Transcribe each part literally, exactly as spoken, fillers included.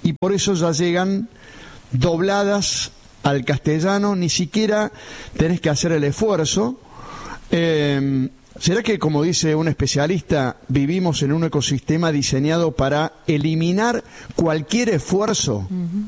y por eso ya llegan dobladas al castellano, ni siquiera tenés que hacer el esfuerzo. Eh, ¿Será que, como dice un especialista, vivimos en un ecosistema diseñado para eliminar cualquier esfuerzo? Uh-huh.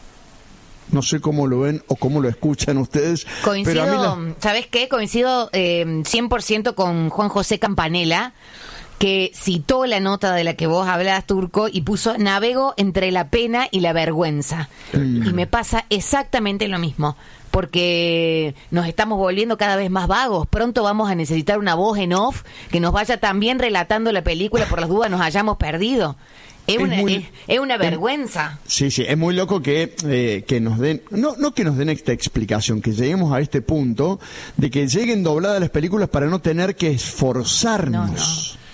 No sé cómo lo ven o cómo lo escuchan ustedes. Coincido, pero a mí la... ¿sabes qué? Coincido eh, cien por ciento con Juan José Campanella, que citó la nota de la que vos hablás, Turco, y puso: navego entre la pena y la vergüenza. Mm. Y me pasa exactamente lo mismo, porque nos estamos volviendo cada vez más vagos. Pronto vamos a necesitar una voz en off que nos vaya también relatando la película por las dudas nos hayamos perdido. Es, es, una, muy, es, es una vergüenza. Es, sí, sí, es muy loco que, eh, que nos den, no, no que nos den esta explicación, que lleguemos a este punto de que lleguen dobladas las películas para no tener que esforzarnos. No, no.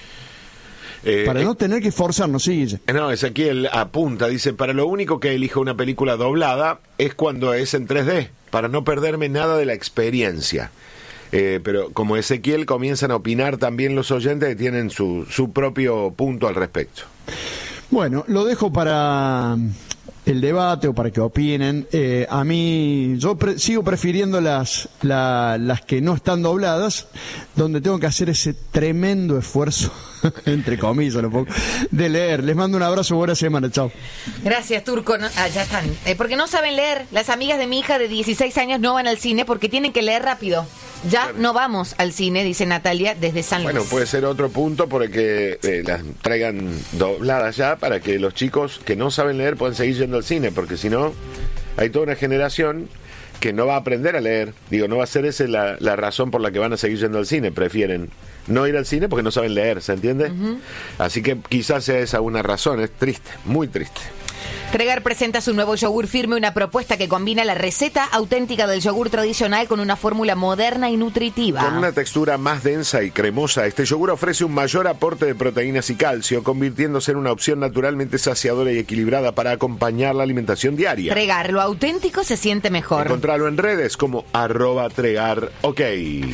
Eh, para no tener que esforzarnos, sí. No, Ezequiel apunta, dice: para lo único que elijo una película doblada es cuando es en tres D, para no perderme nada de la experiencia. Eh, pero como Ezequiel, comienzan a opinar también los oyentes que tienen su, su propio punto al respecto. Bueno, lo dejo para el debate o para que opinen. Eh, a mí, yo pre- sigo prefiriendo las, la, las que no están dobladas, donde tengo que hacer ese tremendo esfuerzo, entre comillas, lo pongo, de leer. Les mando un abrazo, buena semana, chao. Gracias, Turco. No, ah, ya están. Eh, porque no saben leer. Las amigas de mi hija de dieciséis años no van al cine porque tienen que leer rápido. Ya claro. No vamos al cine, dice Natalia desde San Luis. Bueno, puede ser otro punto porque eh, las traigan dobladas ya para que los chicos que no saben leer puedan seguir yendo al cine, porque si no, hay toda una generación que no va a aprender a leer. Digo, no va a ser esa la, la razón por la que van a seguir yendo al cine. Prefieren no ir al cine porque no saben leer, ¿se entiende? Uh-huh. Así que quizás sea esa una razón. Es triste, muy triste. Tregar presenta su nuevo yogur firme, una propuesta que combina la receta auténtica del yogur tradicional con una fórmula moderna y nutritiva. Con una textura más densa y cremosa, este yogur ofrece un mayor aporte de proteínas y calcio, convirtiéndose en una opción naturalmente saciadora y equilibrada para acompañar la alimentación diaria. Tregar, lo auténtico se siente mejor. Encontralo en redes como arroba tregar, ok. Olé,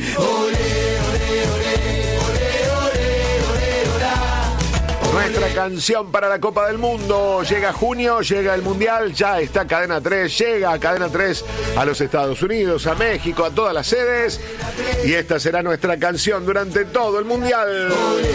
olé, olé. Nuestra canción para la Copa del Mundo. Llega junio, llega el Mundial, ya está Cadena tres, llega a Cadena tres a los Estados Unidos, a México, a todas las sedes. Y esta será nuestra canción durante todo el Mundial.